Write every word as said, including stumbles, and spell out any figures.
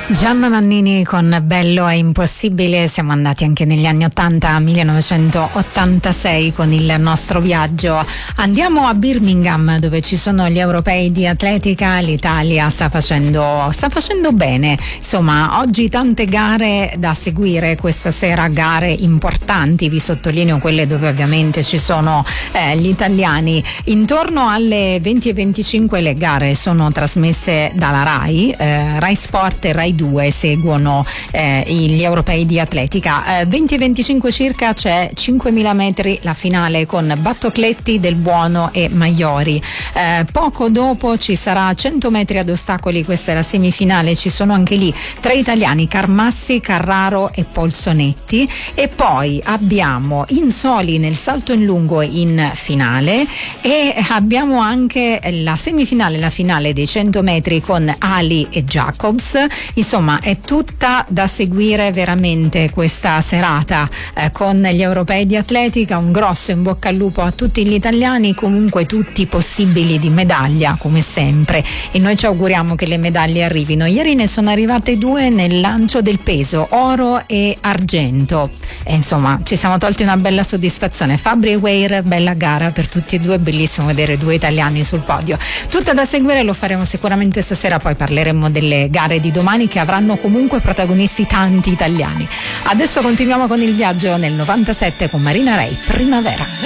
Gianna Nannini con Bello è impossibile. Siamo andati anche negli anni ottanta, millenovecentottantasei, con il nostro viaggio. Andiamo a Birmingham, dove ci sono gli europei di atletica. L'Italia sta facendo sta facendo bene, insomma. Oggi tante gare da seguire, questa sera gare importanti, vi sottolineo quelle dove ovviamente ci sono eh, gli italiani. Intorno alle venti e venticinque le gare sono trasmesse dalla Rai, eh, Rai Sport e Rai due seguono eh, gli europei di atletica. Eh, venti e venticinque circa c'è cinquemila metri, la finale con Battocletti, Del Buono e Maiori. Eh, poco dopo ci sarà cento metri ad ostacoli, questa è la semifinale, ci sono anche lì tre italiani, Carmassi, Carraro e Polsonetti, e poi abbiamo Insoli nel salto in lungo in finale, e abbiamo anche la semifinale, la finale dei cento metri con Ali e Jacobs. Insomma, è tutta da seguire veramente questa serata eh, con gli europei di atletica. Un grosso in bocca al lupo a tutti gli italiani, comunque tutti possibili di medaglia come sempre, e noi ci auguriamo che le medaglie arrivino. Ieri ne sono arrivate due nel lancio del peso, oro e argento, e insomma ci siamo tolti una bella soddisfazione. Fabri e Weir, bella gara per tutti e due, bellissimo vedere due italiani sul podio. Tutta da seguire, lo faremo sicuramente stasera, poi parleremo delle gare di domani che avranno comunque protagonisti tanti italiani. Adesso continuiamo con il viaggio nel novantasette con Marina Rei, Primavera.